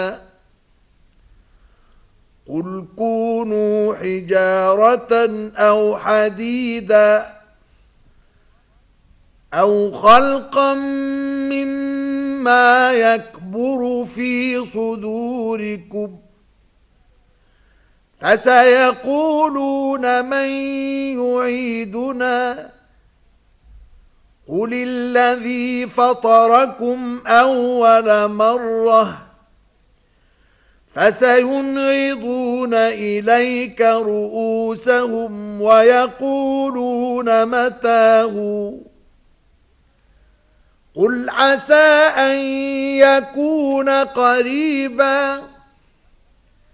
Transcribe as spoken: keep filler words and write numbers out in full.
قل كونوا حجارة أو حديدا أو خلقا مما يكبر في صدوركم فسيقولون من يعيدنا قل الذي فطركم أول مرة فسينغضون إليك رؤوسهم ويقولون متاه قل عسى أن يكون قريبا